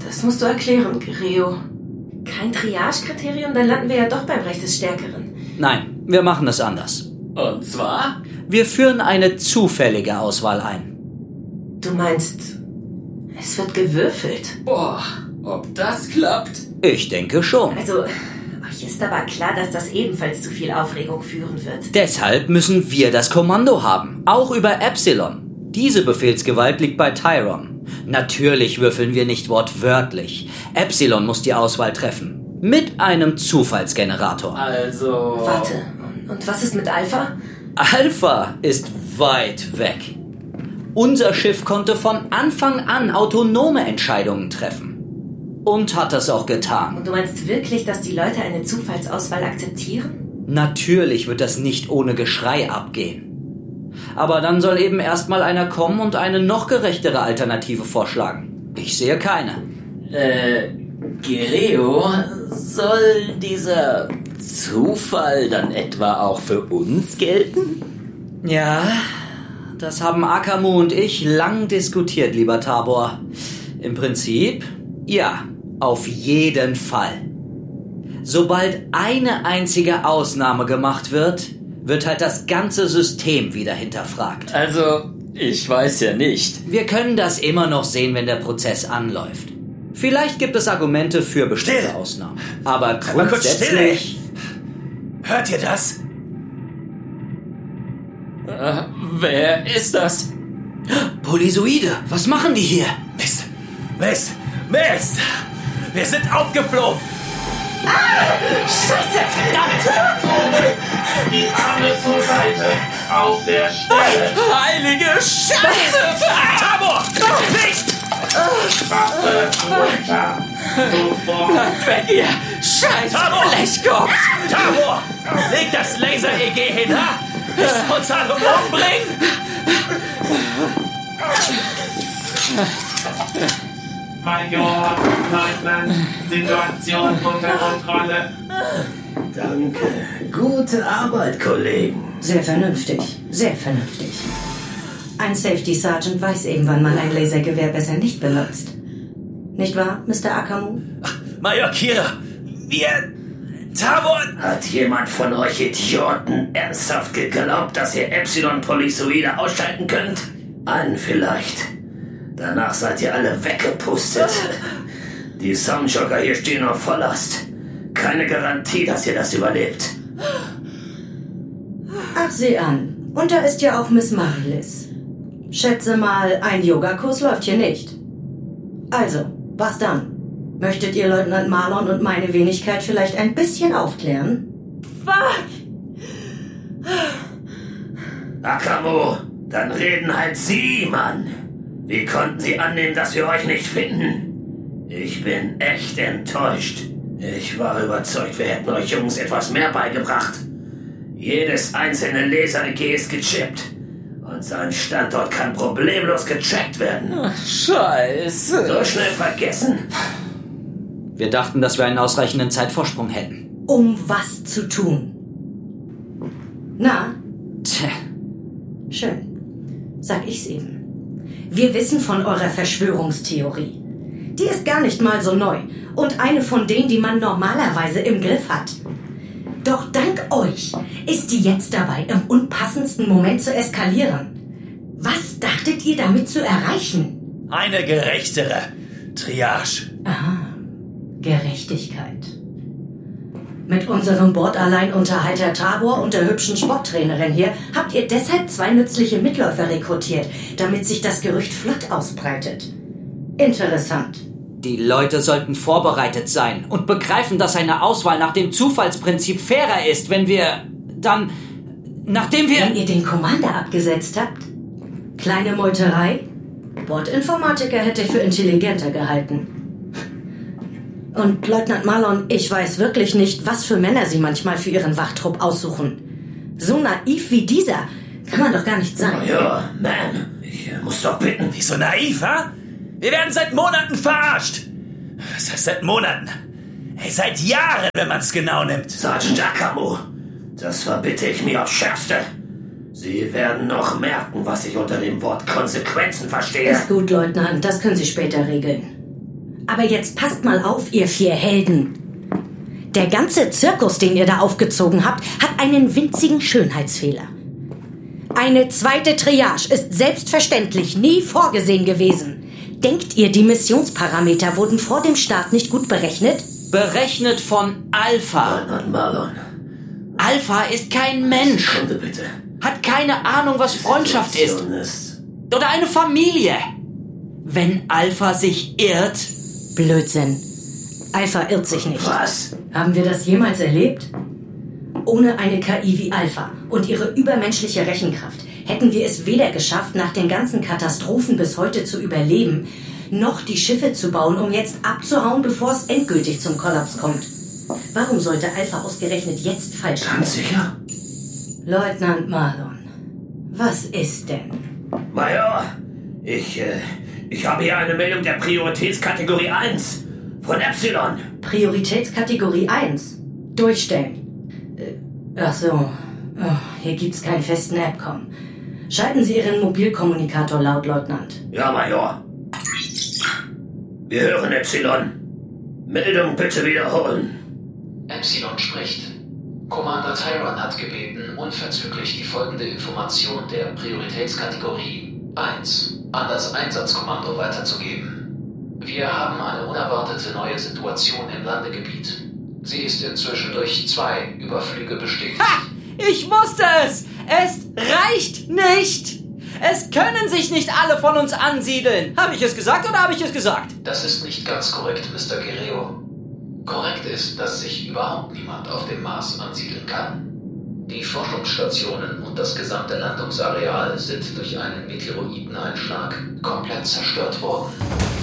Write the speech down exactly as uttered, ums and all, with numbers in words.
Das musst du erklären, Guerrero. Kein Triage-Kriterium? Dann landen wir ja doch beim Recht des Stärkeren. Nein, wir machen es anders. Und zwar? Wir führen eine zufällige Auswahl ein. Du meinst, es wird gewürfelt? Boah, ob das klappt? Ich denke schon. Also, euch ist aber klar, dass das ebenfalls zu viel Aufregung führen wird. Deshalb müssen wir das Kommando haben, auch über Epsilon. Diese Befehlsgewalt liegt bei Tyron. Natürlich würfeln wir nicht wortwörtlich. Epsilon muss die Auswahl treffen. Mit einem Zufallsgenerator. Also... Warte, und was ist mit Alpha? Alpha ist weit weg. Unser Schiff konnte von Anfang an autonome Entscheidungen treffen. Und hat das auch getan. Und du meinst wirklich, dass die Leute eine Zufallsauswahl akzeptieren? Natürlich wird das nicht ohne Geschrei abgehen. Aber dann soll eben erstmal einer kommen und eine noch gerechtere Alternative vorschlagen. Ich sehe keine. Äh, Guerrero, soll dieser Zufall dann etwa auch für uns gelten? Ja, das haben Akamu und ich lang diskutiert, lieber Tabor. Im Prinzip, ja, auf jeden Fall. Sobald eine einzige Ausnahme gemacht wird, wird halt das ganze System wieder hinterfragt. Also, ich weiß ja nicht. Wir können das immer noch sehen, wenn der Prozess anläuft. Vielleicht gibt es Argumente für bestimmte Still. Ausnahmen. Aber Mal kurz grundsätzlich... Hört ihr das? Äh, wer ist das? Polyzoide, was machen die hier? Mist, Mist, Mist! Wir sind aufgeflogen! Scheiße, verdammt! Die Arme zur Seite, auf der Stelle. Heilige Scheiße! Tabor! Nicht! Waffe runter. Sofort. Weg hier! Scheiß Tabor! Blechkopf! Tabor! Leg das Laser-E G hin, ha? Müssen uns alle umbringen! Major, Leutnant, Situation unter Kontrolle. Danke. Gute Arbeit, Kollegen. Sehr vernünftig, sehr vernünftig. Ein Safety Sergeant weiß eben, wann man ein Lasergewehr besser nicht benutzt. Nicht wahr, Mister Akamu? Major Kira, wir... Tabor... Hat jemand von euch Idioten ernsthaft geglaubt, dass ihr Epsilon-Polyzoide ausschalten könnt? Einen vielleicht. Danach seid ihr alle weggepustet. Die Soundjocker hier stehen auf Volllast. Keine Garantie, dass ihr das überlebt. Ach, sieh an. Und da ist ja auch Miss Marilis. Schätze mal, ein Yogakurs läuft hier nicht. Also, was dann? Möchtet ihr Leutnant Marlon und meine Wenigkeit vielleicht ein bisschen aufklären? Fuck! Akamu, dann reden halt Sie, Mann. Wie konnten Sie annehmen, dass wir euch nicht finden? Ich bin echt enttäuscht. Ich war überzeugt, wir hätten euch Jungs etwas mehr beigebracht. Jedes einzelne Laser-E G ist gechippt. Und sein Standort kann problemlos gecheckt werden. Ach, Scheiße. So schnell vergessen? Wir dachten, dass wir einen ausreichenden Zeitvorsprung hätten. Um was zu tun? Na, Tja, schön. Sag ich's eben. Wir wissen von eurer Verschwörungstheorie. Die ist gar nicht mal so neu und eine von denen, die man normalerweise im Griff hat. Doch dank euch ist die jetzt dabei, im unpassendsten Moment zu eskalieren. Was dachtet ihr damit zu erreichen? Eine gerechtere Triage. Aha, Gerechtigkeit. Mit unserem Bordalleinunterhalter Tabor und der hübschen Sporttrainerin hier habt ihr deshalb zwei nützliche Mitläufer rekrutiert, damit sich das Gerücht flott ausbreitet. Interessant. die Leute sollten vorbereitet sein und begreifen, dass eine Auswahl nach dem Zufallsprinzip fairer ist, wenn wir dann, nachdem wir... Wenn ihr den Commander abgesetzt habt? Kleine Meuterei? Bordinformatiker hätte ich für intelligenter gehalten. Und Leutnant Marlon, ich weiß wirklich nicht, was für Männer Sie manchmal für Ihren Wachtrupp aussuchen. So naiv wie dieser kann man doch gar nicht sein. Ja, man, ich muss doch bitten. Nicht so naiv, ha? Wir werden seit Monaten verarscht. Was heißt seit Monaten? Hey, seit Jahren, wenn man es genau nimmt. Sergeant Akamu, das verbitte ich mir aufs Schärfste. Sie werden noch merken, was ich unter dem Wort Konsequenzen verstehe. Ist gut, Leutnant, das können Sie später regeln. Aber jetzt passt mal auf, ihr vier Helden. Der ganze Zirkus, den ihr da aufgezogen habt, hat einen winzigen Schönheitsfehler. Eine zweite Triage ist selbstverständlich nie vorgesehen gewesen. Denkt ihr, die Missionsparameter wurden vor dem Start nicht gut berechnet? Berechnet von Alpha. Leutnant Marlon. Alpha ist kein Mensch. Sekunde bitte. Hat keine Ahnung, was Freundschaft ist. Situation ist. Oder eine Familie. Wenn Alpha sich irrt... Blödsinn. Alpha irrt sich nicht. Was? Haben wir das jemals erlebt? Ohne eine K I wie Alpha und ihre übermenschliche Rechenkraft hätten wir es weder geschafft, nach den ganzen Katastrophen bis heute zu überleben, noch die Schiffe zu bauen, um jetzt abzuhauen, bevor es endgültig zum Kollaps kommt. Warum sollte Alpha ausgerechnet jetzt falsch sein? Ganz sicher? Leutnant Marlon, was ist denn? Major, ich, äh, ich habe hier eine Meldung der Prioritätskategorie eins von Epsilon. Prioritätskategorie eins. Durchstellen. Äh, ach so. Oh, hier gibt's keinen festen Appcom. Schalten Sie Ihren Mobilkommunikator laut, Leutnant. Ja, Major. Wir hören Epsilon. Meldung bitte wiederholen. Epsilon spricht. Commander Tyron hat gebeten, unverzüglich die folgende Information der Prioritätskategorie eins an das Einsatzkommando weiterzugeben. Wir haben eine unerwartete neue Situation im Landegebiet. Sie ist inzwischen durch zwei Überflüge bestätigt. Ha! Ich wusste es! Es reicht nicht! Es können sich nicht alle von uns ansiedeln. Habe ich es gesagt oder habe ich es gesagt? Das ist nicht ganz korrekt, Mister Guerrero. Korrekt ist, dass sich überhaupt niemand auf dem Mars ansiedeln kann. Die Forschungsstationen und das gesamte Landungsareal sind durch einen Meteoriteneinschlag komplett zerstört worden.